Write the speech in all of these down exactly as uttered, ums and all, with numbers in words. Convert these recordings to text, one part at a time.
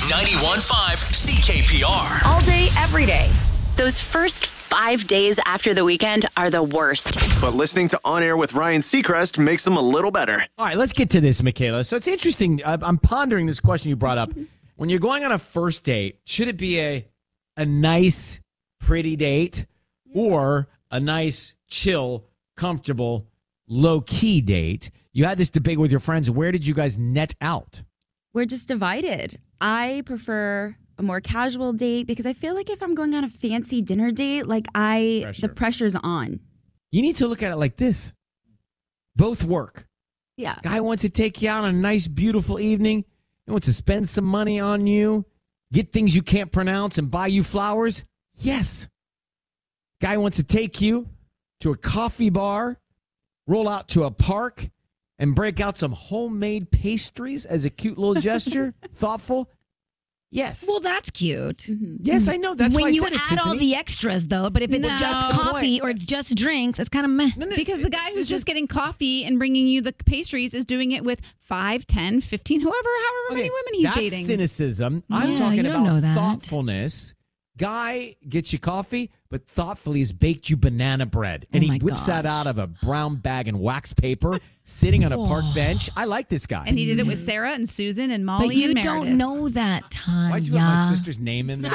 ninety-one point five C K P R. All day, every day. Those first five days after the weekend are the worst. But listening to On Air with Ryan Seacrest makes them a little better. All right, let's get to this, Michaela. So it's interesting. I'm pondering this question you brought up. When you're going on a first date, should it be a a nice, pretty date or a nice, chill, comfortable, low-key date? You had this debate with your friends. Where did you guys net out? We're just divided. I prefer a more casual date because I feel like if I'm going on a fancy dinner date, like I, Pressure. the pressure's on. You need to look at it like this. Both work. Yeah. Guy wants to take you out on a nice, beautiful evening. He wants to spend some money on you, get things you can't pronounce, and buy you flowers. Yes. Guy wants to take you to a coffee bar, roll out to a park, and break out some homemade pastries as a cute little gesture. Thoughtful. Yes. Well, that's cute. Mm-hmm. Yes, I know. That's when why I you said it, add all Sissany. the extras, though, but if it's No. just That's the coffee point. or it's just drinks, it's kind of meh. No, no, Because the guy it's who's just getting coffee and bringing you the pastries is doing it with five, ten, fifteen, whoever, however many Okay, women he's that's dating. cynicism. I'm Yeah, talking you don't about know that. thoughtfulness. Guy gets you coffee, but thoughtfully has baked you banana bread. And Oh he my whips that gosh. out of a brown bag and wax paper, sitting on a park bench. I like this guy. And he did it with Sarah and Susan and Molly But you and Meredith. don't know that, Tanya. Why'd you put my sister's name in there?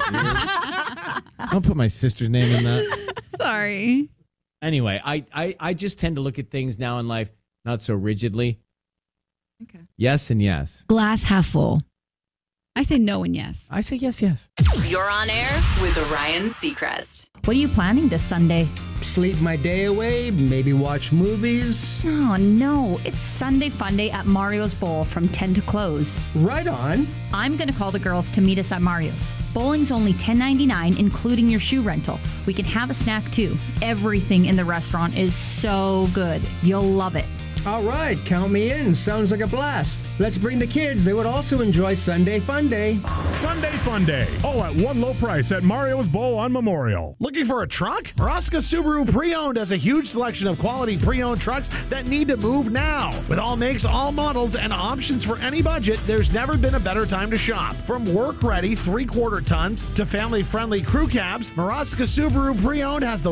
Don't put my sister's name in that. Sorry. Anyway, I, I, I just tend to look at things now in life not so rigidly. Okay. Yes and yes. Glass half full. I say no and yes. I say yes, yes. You're on air with Ryan Seacrest. What are you planning this Sunday? Sleep my day away, maybe watch movies. Oh, no. It's Sunday Fun Day at Mario's Bowl from ten to close. Right on. I'm going to call the girls to meet us at Mario's. Bowling's only ten ninety-nine, including your shoe rental. We can have a snack, too. Everything in the restaurant is so good. You'll love it. All right, count me in. Sounds like a blast. Let's bring the kids. They would also enjoy Sunday Fun Day. Sunday Fun Day, all at one low price at Mario's Bowl on Memorial. Looking for a truck? Maraska Subaru Pre-Owned has a huge selection of quality pre-owned trucks that need to move now. With all makes, all models, and options for any budget, there's never been a better time to shop. From work-ready three-quarter tons to family-friendly crew cabs, Maraska Subaru Pre-Owned has the